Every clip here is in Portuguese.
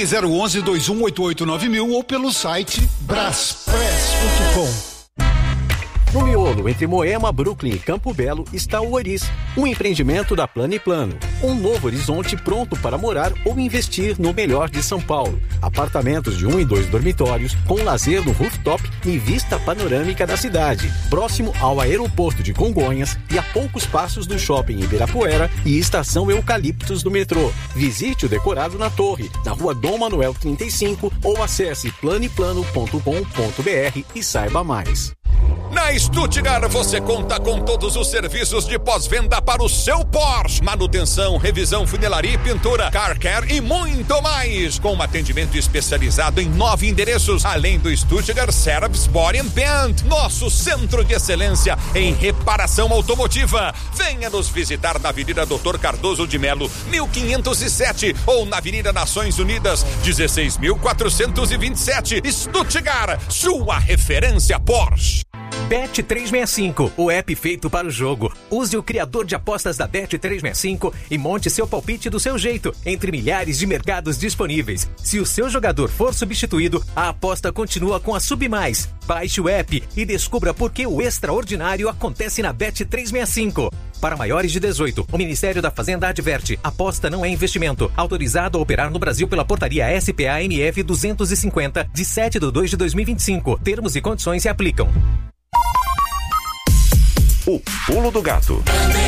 Ligue 011-2188-9000 ou pelo site braspress.com. No miolo, entre Moema, Brooklyn e Campo Belo, está o Oris, um empreendimento da Plano & Plano. Um novo horizonte pronto para morar ou investir no melhor de São Paulo. Apartamentos de 1 e 2 dormitórios, com lazer no rooftop e vista panorâmica da cidade. Próximo ao aeroporto de Congonhas e a poucos passos do shopping Ibirapuera e estação Eucaliptos do metrô. Visite o decorado na torre, na rua Dom Manuel 35 ou acesse planeplano.com.br e saiba mais. Na Stuttgart você conta com todos os serviços de pós-venda para o seu Porsche. Manutenção, revisão, funilaria e pintura, car care e muito mais. Com um atendimento especializado em 9 endereços, além do Stuttgart Service Body and Paint, nosso centro de excelência em reparação automotiva. Venha nos visitar na Avenida Dr. Cardoso de Melo, 1507 ou na Avenida Nações Unidas, 16.427. Stuttgart, sua referência Porsche. Bet365, o app feito para o jogo. Use o criador de apostas da Bet365 e monte seu palpite do seu jeito, entre milhares de mercados disponíveis. Se o seu jogador for substituído, a aposta continua com a Submais. Baixe o app e descubra por que o extraordinário acontece na Bet365. Para maiores de 18, o Ministério da Fazenda adverte: aposta não é investimento. Autorizado a operar no Brasil pela portaria SPA-MF 250, de 7/2/2025. Termos e condições se aplicam. O Pulo do Gato.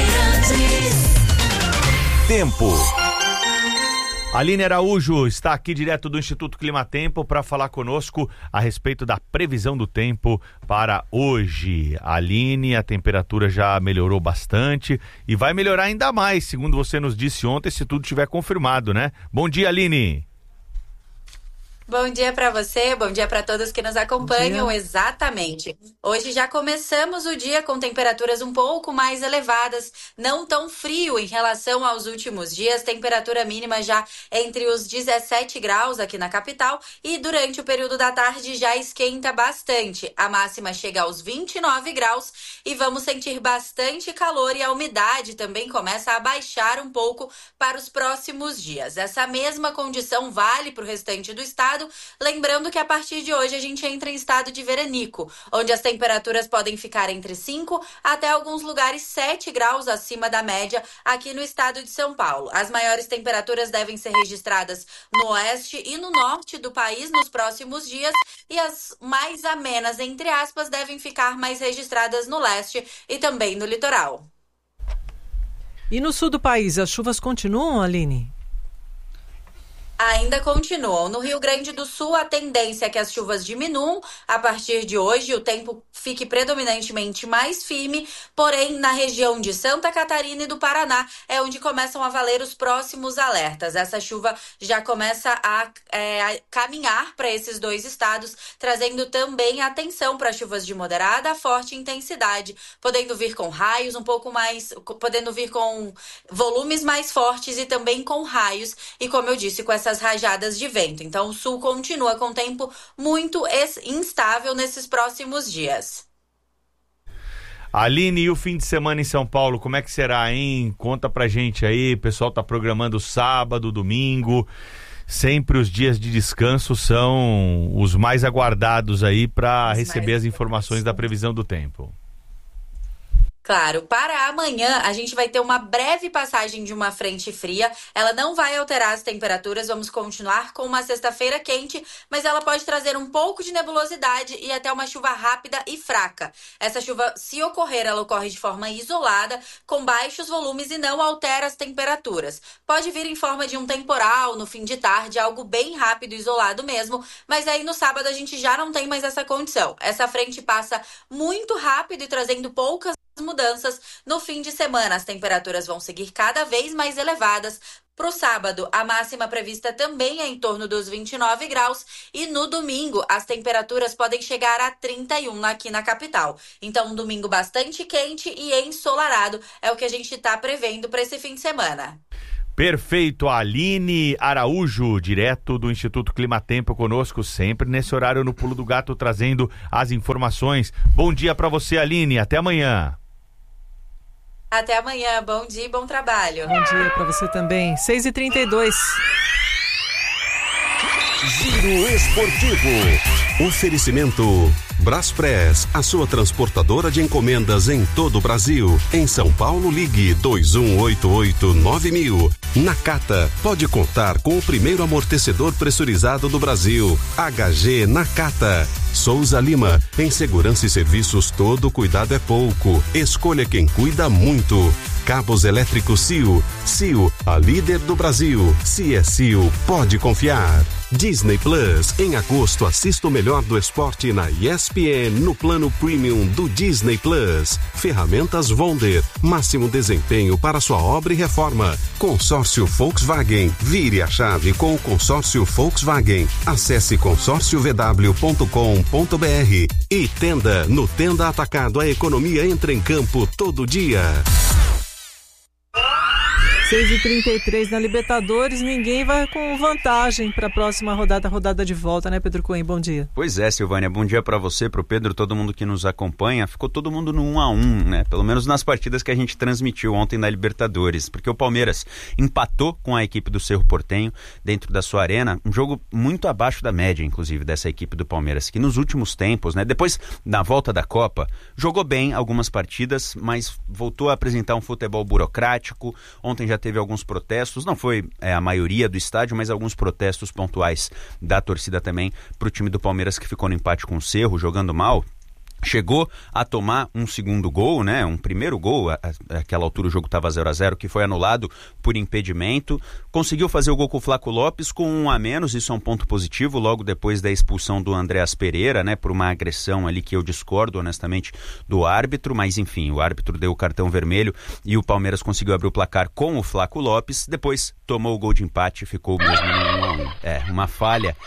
Tempo. Aline Araújo está aqui direto do Instituto Climatempo para falar conosco a respeito da previsão do tempo para hoje. Aline, a temperatura já melhorou bastante e vai melhorar ainda mais, segundo você nos disse ontem, se tudo estiver confirmado, né? Bom dia, Aline. Bom dia para você, bom dia para todos que nos acompanham. Exatamente. Hoje já começamos o dia com temperaturas um pouco mais elevadas, não tão frio em relação aos últimos dias. Temperatura mínima já entre os 17 graus aqui na capital e durante o período da tarde já esquenta bastante. A máxima chega aos 29 graus e vamos sentir bastante calor e a umidade também começa a baixar um pouco para os próximos dias. Essa mesma condição vale para o restante do estado. Lembrando que a partir de hoje a gente entra em estado de veranico, onde as temperaturas podem ficar entre 5 até alguns lugares 7 graus acima da média aqui no estado de São Paulo. As maiores temperaturas devem ser registradas no oeste e no norte do país nos próximos dias e as mais amenas, entre aspas, devem ficar mais registradas no leste e também no litoral. E no sul do país, as chuvas continuam, Aline? Ainda continuam. No Rio Grande do Sul, a tendência é que as chuvas diminuam a partir de hoje, o tempo fique predominantemente mais firme, porém, na região de Santa Catarina e do Paraná é onde começam a valer os próximos alertas. Essa chuva já começa a caminhar para esses dois estados, trazendo também atenção para chuvas de moderada a forte intensidade, podendo vir com raios podendo vir com volumes mais fortes e também com raios, e como eu disse, com essas rajadas de vento. Então, o sul continua com tempo muito instável nesses próximos dias. Aline, e o fim de semana em São Paulo, como é que será, hein? Conta pra gente aí, o pessoal tá programando sábado, domingo. Sempre os dias de descanso são os mais aguardados aí para receber as informações da previsão do tempo. Claro, para amanhã a gente vai ter uma breve passagem de uma frente fria. Ela não vai alterar as temperaturas, vamos continuar com uma sexta-feira quente, mas ela pode trazer um pouco de nebulosidade e até uma chuva rápida e fraca. Essa chuva, se ocorrer, ela ocorre de forma isolada, com baixos volumes e não altera as temperaturas. Pode vir em forma de um temporal no fim de tarde, algo bem rápido e isolado mesmo, mas aí no sábado a gente já não tem mais essa condição. Essa frente passa muito rápido e trazendo poucas mudanças. No fim de semana, as temperaturas vão seguir cada vez mais elevadas. Para o sábado, a máxima prevista também é em torno dos 29 graus e no domingo as temperaturas podem chegar a 31 aqui na capital. Então, um domingo bastante quente e ensolarado é o que a gente está prevendo para esse fim de semana. Perfeito, Aline Araújo, direto do Instituto Climatempo conosco, sempre nesse horário no Pulo do Gato, trazendo as informações. Bom dia para você, Aline, até amanhã. Até amanhã, bom dia e bom trabalho. Bom dia para você também, 6h32. Giro Esportivo. Oferecimento Braspress, a sua transportadora de encomendas em todo o Brasil. Em São Paulo, ligue 2188-9000. Nakata, pode contar com o primeiro amortecedor pressurizado do Brasil. HG Nakata. Souza Lima, em segurança e serviços todo cuidado é pouco. Escolha quem cuida muito. Cabos elétricos Sil. Sil, a líder do Brasil. Se é Sil, pode confiar. Disney Plus, em agosto assista o melhor do esporte na ESPN no plano premium do Disney Plus. Ferramentas Wonder, máximo desempenho para sua obra e reforma. Consórcio Volkswagen, vire a chave com o consórcio Volkswagen. Acesse consórciovw.com.br. E Tenda, no Tenda Atacado a economia entra em campo todo dia. 6h33 na Libertadores, ninguém vai com vantagem para a próxima rodada de volta, né, Pedro Cunha? Bom dia. Pois é, Silvânia, bom dia para você, para o Pedro, todo mundo que nos acompanha. Ficou todo mundo no 1-1, né? Pelo menos nas partidas que a gente transmitiu ontem na Libertadores, porque o Palmeiras empatou com a equipe do Cerro Porteño dentro da sua arena, um jogo muito abaixo da média, inclusive, dessa equipe do Palmeiras, que nos últimos tempos, né, depois da volta da Copa, jogou bem algumas partidas, mas voltou a apresentar um futebol burocrático. Ontem já teve alguns protestos, não foi a maioria do estádio, mas alguns protestos pontuais da torcida também para o time do Palmeiras, que ficou no empate com o Cerro, jogando mal. Chegou a tomar um segundo gol, né? Um primeiro gol, àquela altura o jogo estava 0-0, que foi anulado por impedimento. Conseguiu fazer o gol com o Flaco Lopes com 1 a menos, isso é um ponto positivo, logo depois da expulsão do Andreas Pereira, né? Por uma agressão ali que eu discordo, honestamente, do árbitro, mas enfim, o árbitro deu o cartão vermelho e o Palmeiras conseguiu abrir o placar com o Flaco Lopes, depois tomou o gol de empate e ficou mesmo no 1-1. Uma falha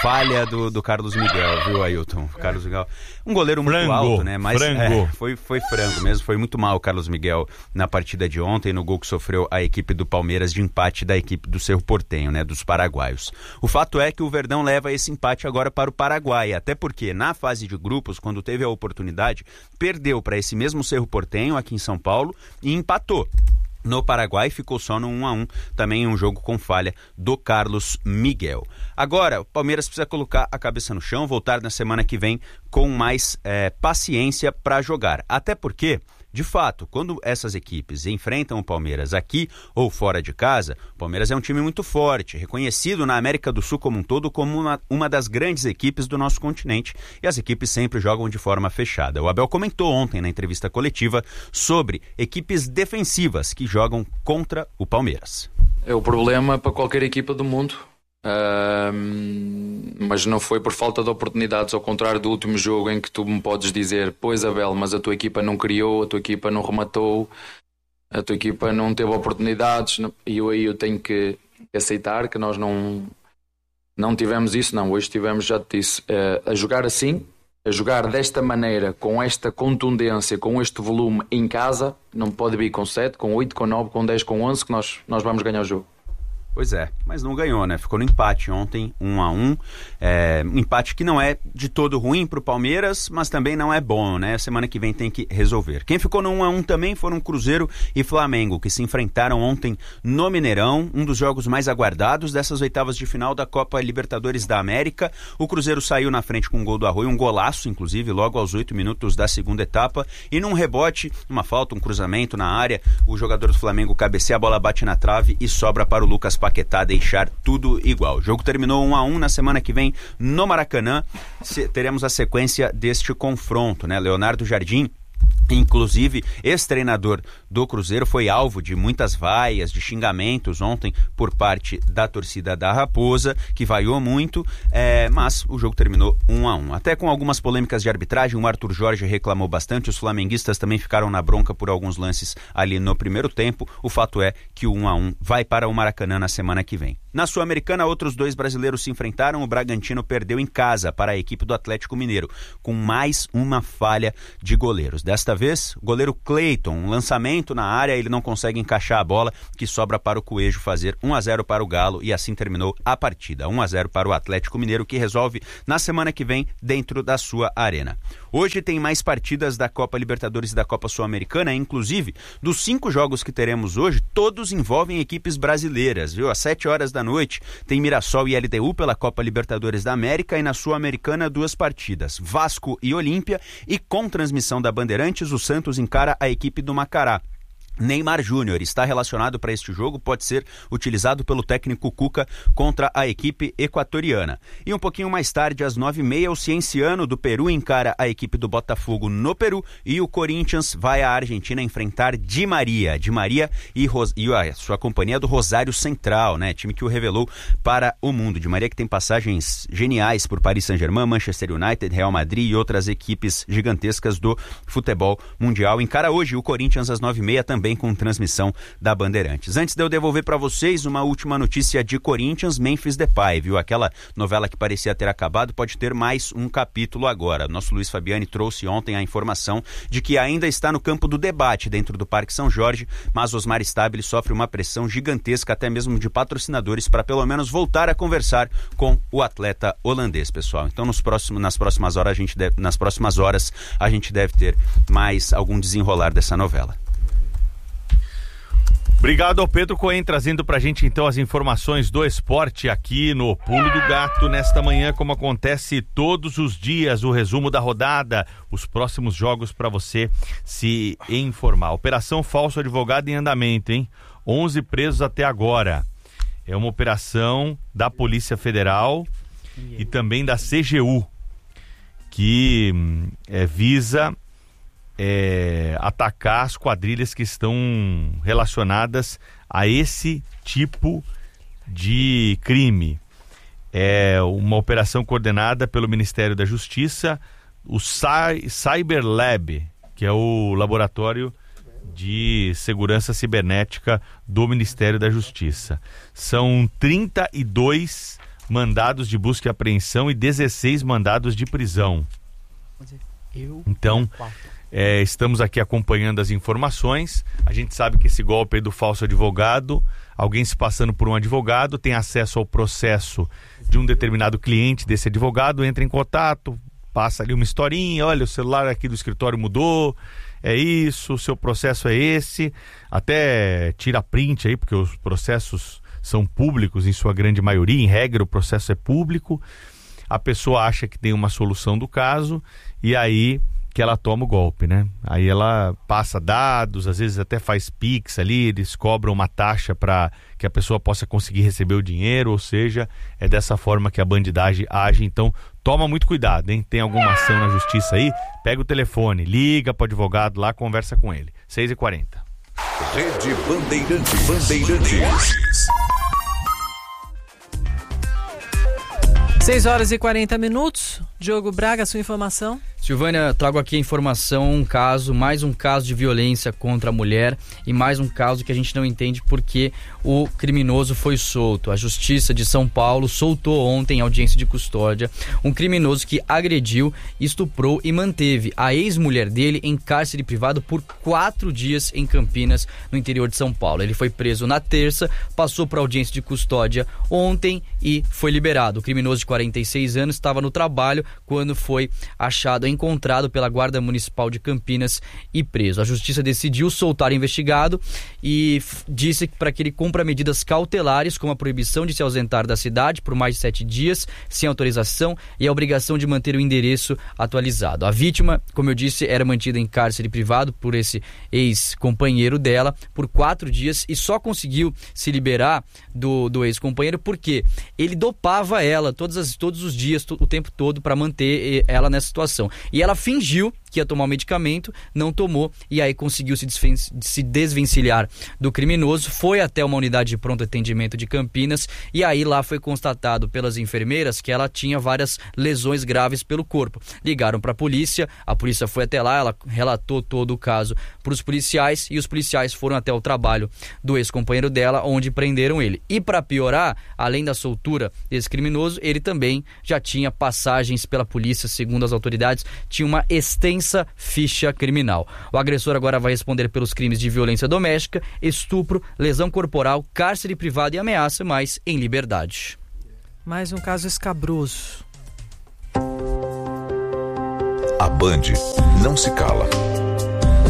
do Carlos Miguel, viu, Ailton? Carlos Miguel, um goleiro muito alto, né? Mas foi frango mesmo, foi muito mal o Carlos Miguel na partida de ontem, no gol que sofreu a equipe do Palmeiras de empate da equipe do Cerro Porteño, né? Dos paraguaios. O fato é que o Verdão leva esse empate agora para o Paraguai, até porque na fase de grupos, quando teve a oportunidade, perdeu para esse mesmo Cerro Porteño aqui em São Paulo e empatou. No Paraguai ficou só no 1-1, também um jogo com falha do Carlos Miguel. Agora, o Palmeiras precisa colocar a cabeça no chão, voltar na semana que vem com mais paciência para jogar. Até porque, de fato, quando essas equipes enfrentam o Palmeiras aqui ou fora de casa, o Palmeiras é um time muito forte, reconhecido na América do Sul como um todo como uma das grandes equipes do nosso continente, e as equipes sempre jogam de forma fechada. O Abel comentou ontem na entrevista coletiva sobre equipes defensivas que jogam contra o Palmeiras. É o problema para qualquer equipa do mundo. Mas não foi por falta de oportunidades, ao contrário do último jogo em que tu me podes dizer: pois Abel, mas a tua equipa não criou, a tua equipa não rematou, a tua equipa não teve oportunidades, e eu tenho que aceitar que nós não tivemos isso. Não, hoje tivemos, já te disse, a jogar assim, a jogar desta maneira, com esta contundência, com este volume em casa, não pode vir com 7, com 8, com 9, com 10, com 11 que nós vamos ganhar o jogo. Pois é, mas não ganhou, né? Ficou no empate ontem, 1-1. Um empate que não é de todo ruim pro Palmeiras, mas também não é bom, né? Semana que vem tem que resolver. Quem ficou no 1-1 também foram Cruzeiro e Flamengo, que se enfrentaram ontem no Mineirão, um dos jogos mais aguardados dessas oitavas de final da Copa Libertadores da América. O Cruzeiro saiu na frente com um gol do Arroio, um golaço, inclusive, logo aos 8 minutos da segunda etapa, e num rebote, uma falta, um cruzamento na área, o jogador do Flamengo cabeceia, a bola bate na trave e sobra para o Lucas Paquetá deixar tudo igual. O jogo terminou 1-1. Na semana que vem, no Maracanã, teremos a sequência deste confronto, né? Leonardo Jardim, inclusive ex-treinador do Cruzeiro, foi alvo de muitas vaias, de xingamentos ontem por parte da torcida da Raposa, que vaiou muito, mas o jogo terminou 1-1. Até com algumas polêmicas de arbitragem, o Arthur Jorge reclamou bastante, os flamenguistas também ficaram na bronca por alguns lances ali no primeiro tempo. O fato é que o 1-1 vai para o Maracanã na semana que vem. Na Sul-Americana, outros dois brasileiros se enfrentaram. O Bragantino perdeu em casa para a equipe do Atlético Mineiro, com mais uma falha de goleiros. Desta vez, o goleiro Cleiton, um lançamento na área, ele não consegue encaixar a bola, que sobra para o Coelho fazer 1-0 para o Galo, e assim terminou a partida. 1-0 para o Atlético Mineiro, que resolve na semana que vem dentro da sua arena. Hoje tem mais partidas da Copa Libertadores e da Copa Sul-Americana, inclusive dos 5 jogos que teremos hoje, todos envolvem equipes brasileiras, viu? Às 7 horas da noite, tem Mirassol e LDU pela Copa Libertadores da América, e na Sul-Americana 2 partidas, Vasco e Olímpia, e com transmissão da Bandeirantes, o Santos encara a equipe do Macará. Neymar Júnior está relacionado para este jogo, pode ser utilizado pelo técnico Cuca contra a equipe equatoriana. E um pouquinho mais tarde, às 9h30, o Cienciano do Peru encara a equipe do Botafogo no Peru, e o Corinthians vai à Argentina enfrentar Di Maria e a sua companhia do Rosário Central, né? Time que o revelou para o mundo. Di Maria que tem passagens geniais por Paris Saint-Germain, Manchester United, Real Madrid e outras equipes gigantescas do futebol mundial. Encara hoje o Corinthians às 9h30 também, com transmissão da Bandeirantes. Antes de eu devolver para vocês uma última notícia de Corinthians, Memphis Depay, viu? Aquela novela que parecia ter acabado pode ter mais um capítulo agora. Nosso Luiz Fabiani trouxe ontem a informação de que ainda está no campo do debate dentro do Parque São Jorge, mas Osmar Stabile sofre uma pressão gigantesca, até mesmo de patrocinadores, para pelo menos voltar a conversar com o atleta holandês, pessoal. Então nas próximas horas a gente deve ter mais algum desenrolar dessa novela. Obrigado ao Pedro Cohen, trazendo pra gente então as informações do esporte aqui no Pulo do Gato nesta manhã, como acontece todos os dias, o resumo da rodada, os próximos jogos para você se informar. Operação Falso Advogado em andamento, hein? 11 presos até agora. É uma operação da Polícia Federal e também da CGU, que visa atacar as quadrilhas que estão relacionadas a esse tipo de crime. É uma operação coordenada pelo Ministério da Justiça, o Cyber Lab, que é o laboratório de segurança cibernética do Ministério da Justiça. São 32 mandados de busca e apreensão e 16 mandados de prisão. Então, estamos aqui acompanhando as informações. A gente sabe que esse golpe aí do falso advogado, alguém se passando por um advogado, tem acesso ao processo de um determinado cliente desse advogado, entra em contato, passa ali uma historinha, olha, o celular aqui do escritório mudou, é isso, o seu processo é esse, até tira print aí, porque os processos são públicos em sua grande maioria, em regra o processo é público, a pessoa acha que tem uma solução do caso, e aí que ela toma o golpe, né? Aí ela passa dados, às vezes até faz Pix ali, eles cobram uma taxa para que a pessoa possa conseguir receber o dinheiro, ou seja, é dessa forma que a bandidagem age. Então, toma muito cuidado, hein? Tem alguma ação na justiça aí? Pega o telefone, liga para o advogado lá, conversa com ele. 6h40. Rede Bandeirantes. 6h40. Diogo Braga, sua informação. Silvânia, trago aqui a informação, mais um caso de violência contra a mulher e mais um caso que a gente não entende porque o criminoso foi solto. A Justiça de São Paulo soltou ontem, em audiência de custódia, um criminoso que agrediu, estuprou e manteve a ex-mulher dele em cárcere privado por 4 dias em Campinas, no interior de São Paulo. Ele foi preso na terça, passou para audiência de custódia ontem e foi liberado. O criminoso de 46 anos estava no trabalho quando foi encontrado pela Guarda Municipal de Campinas e preso. A Justiça decidiu soltar o investigado e disse para que ele cumpra medidas cautelares, como a proibição de se ausentar da cidade por mais de 7 dias, sem autorização, e a obrigação de manter o endereço atualizado. A vítima, como eu disse, era mantida em cárcere privado por esse ex-companheiro dela por 4 dias e só conseguiu se liberar do ex-companheiro porque ele dopava ela todos os dias, o tempo todo, para manter ela nessa situação. E ela fingiu que ia tomar o medicamento, não tomou, e aí conseguiu se desvencilhar do criminoso, foi até uma unidade de pronto atendimento de Campinas, e aí lá foi constatado pelas enfermeiras que ela tinha várias lesões graves pelo corpo. Ligaram para a polícia foi até lá, ela relatou todo o caso para os policiais, e os policiais foram até o trabalho do ex-companheiro dela, onde prenderam ele. E para piorar, além da soltura desse criminoso, ele também já tinha passagens pela polícia, segundo as autoridades, tinha uma extensa ficha criminal. O agressor agora vai responder pelos crimes de violência doméstica, estupro, lesão corporal, cárcere privado e ameaça, mas em liberdade. Mais um caso escabroso. A Band não se cala.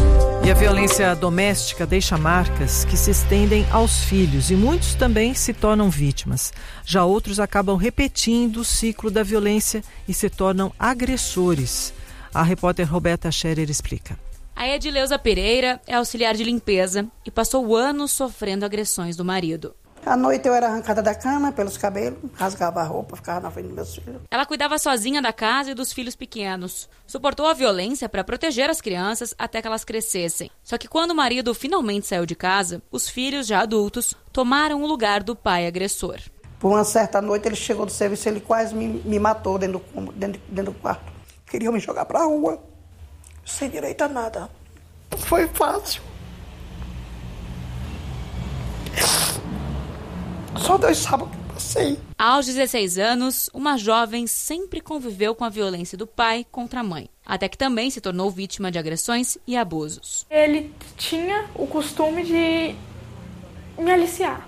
E a violência doméstica deixa marcas que se estendem aos filhos e muitos também se tornam vítimas. Já outros acabam repetindo o ciclo da violência e se tornam agressores. A repórter Roberta Scherer explica. A Edileuza Pereira é auxiliar de limpeza e passou anos sofrendo agressões do marido. À noite eu era arrancada da cama pelos cabelos, rasgava a roupa, ficava na frente dos meus filhos. Ela cuidava sozinha da casa e dos filhos pequenos. Suportou a violência para proteger as crianças até que elas crescessem. Só que quando o marido finalmente saiu de casa, os filhos, já adultos, tomaram o lugar do pai agressor. Por uma certa noite ele chegou do serviço, ele quase me matou dentro do quarto. Queriam me jogar para a rua, sem direito a nada. Foi fácil. Só Deus sabe o que passei. Aos 16 anos, uma jovem sempre conviveu com a violência do pai contra a mãe, até que também se tornou vítima de agressões e abusos. Ele tinha o costume de me aliciar.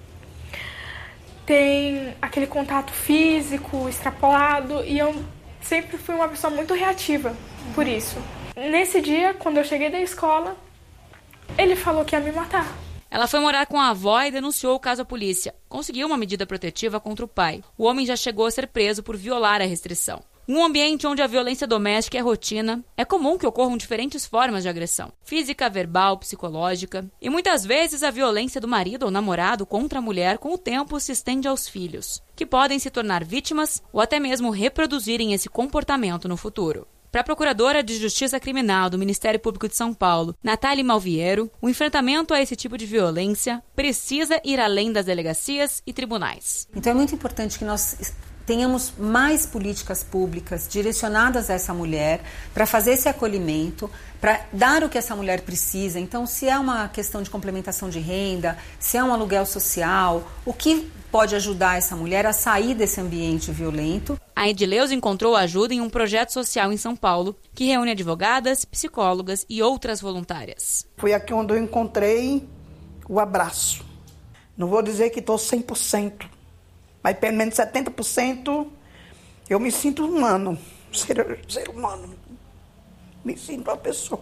Tem aquele contato físico extrapolado e eu sempre fui uma pessoa muito reativa por isso. Nesse dia, quando eu cheguei da escola, ele falou que ia me matar. Ela foi morar com a avó e denunciou o caso à polícia. Conseguiu uma medida protetiva contra o pai. O homem já chegou a ser preso por violar a restrição. Em um ambiente onde a violência doméstica é rotina, é comum que ocorram diferentes formas de agressão. Física, verbal, psicológica. E muitas vezes a violência do marido ou namorado contra a mulher com o tempo se estende aos filhos, que podem se tornar vítimas ou até mesmo reproduzirem esse comportamento no futuro. Para a Procuradora de Justiça Criminal do Ministério Público de São Paulo, Natália Malviero, o enfrentamento a esse tipo de violência precisa ir além das delegacias e tribunais. Então é muito importante que nós tenhamos mais políticas públicas direcionadas a essa mulher para fazer esse acolhimento, para dar o que essa mulher precisa. Então, se é uma questão de complementação de renda, se é um aluguel social, o que pode ajudar essa mulher a sair desse ambiente violento. A Edileuza encontrou ajuda em um projeto social em São Paulo, que reúne advogadas, psicólogas e outras voluntárias. Foi aqui onde eu encontrei o abraço. Não vou dizer que estou 100%, mas pelo menos 70% eu me sinto humano, ser humano. Me sinto uma pessoa.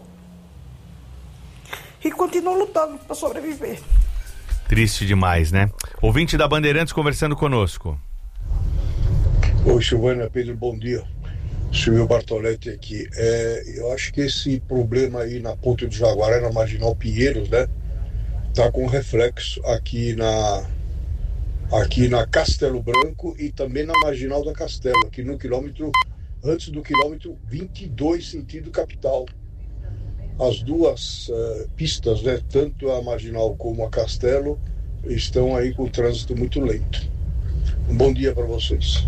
E continuo lutando para sobreviver. Triste demais, né? Ouvinte da Bandeirantes conversando conosco. Oi, Silvânia, Pedro, bom dia. Silvio Bartoletti aqui. Eu acho que esse problema aí na Ponte do Jaguaré, na Marginal Pinheiros, né? Tá com reflexo aqui na Castelo Branco e também na Marginal da Castelo, aqui no quilômetro, antes do quilômetro 22, sentido capital. As duas pistas, né, tanto a Marginal como a Castelo, estão aí com o trânsito muito lento. Um bom dia para vocês.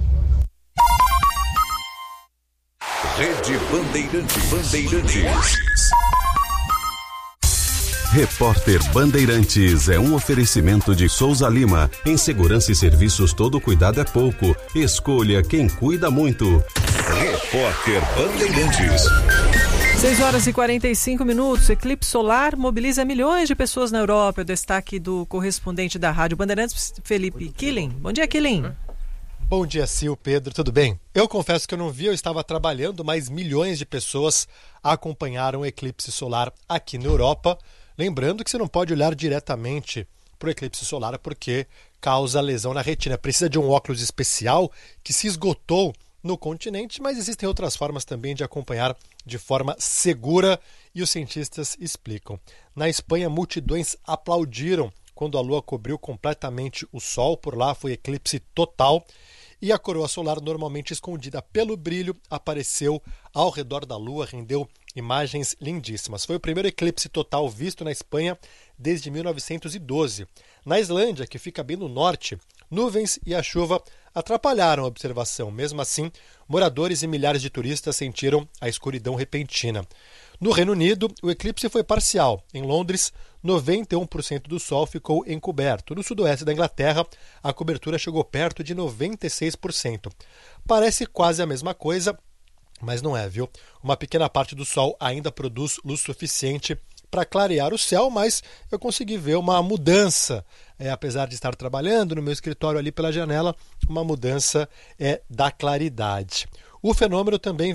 Rede Bandeirantes. Repórter Bandeirantes é um oferecimento de Souza Lima. Em segurança e serviços, todo cuidado é pouco. Escolha quem cuida muito. Repórter Bandeirantes. 6 horas e 45 minutos. Eclipse solar mobiliza milhões de pessoas na Europa. O destaque do correspondente da Rádio Bandeirantes, Felipe Killing. Bom dia, Killing. Bom dia, Sil, Pedro, tudo bem? Eu confesso que eu não vi, eu estava trabalhando, mas milhões de pessoas acompanharam o eclipse solar aqui na Europa. Lembrando que você não pode olhar diretamente para o eclipse solar porque causa lesão na retina. Precisa de um óculos especial que se esgotou no continente, mas existem outras formas também de acompanhar de forma segura e os cientistas explicam. Na Espanha, multidões aplaudiram quando a Lua cobriu completamente o Sol. Por lá foi eclipse total e a coroa solar, normalmente escondida pelo brilho, apareceu ao redor da Lua, rendeu imagens lindíssimas. Foi o primeiro eclipse total visto na Espanha desde 1912. Na Islândia, que fica bem no norte, nuvens e a chuva atrapalharam a observação. Mesmo assim, moradores e milhares de turistas sentiram a escuridão repentina. No Reino Unido, o eclipse foi parcial. Em Londres, 91% do sol ficou encoberto. No sudoeste da Inglaterra, a cobertura chegou perto de 96%. Parece quase a mesma coisa, mas não é, viu? Uma pequena parte do sol ainda produz luz suficiente para clarear o céu, mas eu consegui ver uma mudança, apesar de estar trabalhando no meu escritório ali pela janela, uma mudança da claridade. O fenômeno também virou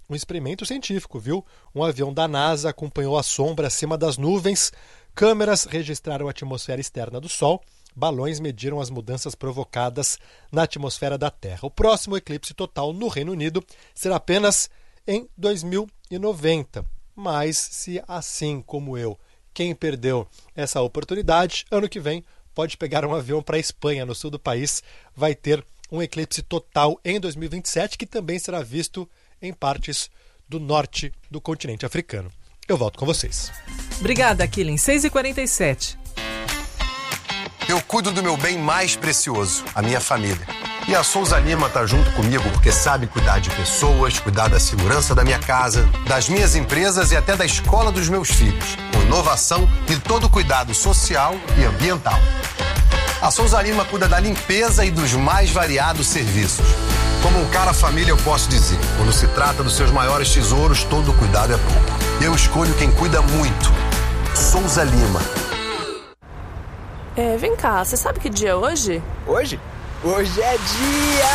um experimento científico, viu? Um avião da NASA acompanhou a sombra acima das nuvens, câmeras registraram a atmosfera externa do Sol, balões mediram as mudanças provocadas na atmosfera da Terra. O próximo eclipse total no Reino Unido será apenas em 2090. Mas se assim como eu, quem perdeu essa oportunidade, ano que vem pode pegar um avião para a Espanha, no sul do país, vai ter um eclipse total em 2027, que também será visto em partes do norte do continente africano. Eu volto com vocês. Obrigada, Killing. 6h47. Eu cuido do meu bem mais precioso, a minha família. E a Souza Lima está junto comigo porque sabe cuidar de pessoas, cuidar da segurança da minha casa, das minhas empresas e até da escola dos meus filhos, com inovação e todo cuidado social e ambiental. A Souza Lima cuida da limpeza e dos mais variados serviços. Como um cara família, eu posso dizer, quando se trata dos seus maiores tesouros, todo cuidado é pouco. Eu escolho quem cuida muito. Souza Lima. Vem cá, você sabe que dia é hoje? Hoje? Hoje é dia